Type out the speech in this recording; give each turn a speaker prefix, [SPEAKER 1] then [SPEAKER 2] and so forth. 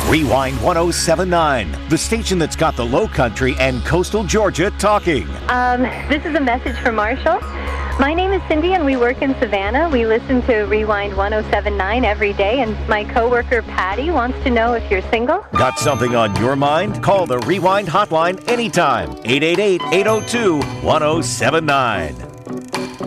[SPEAKER 1] Rewind 1079, the station that's got the Low Country and coastal Georgia talking.
[SPEAKER 2] This is a message from Marshall. My name is Cindy and we work in Savannah. We listen to Rewind 1079 every day, and my coworker Patty wants to know if you're single.
[SPEAKER 1] Got something on your mind? Call the Rewind hotline anytime. 888-802-1079.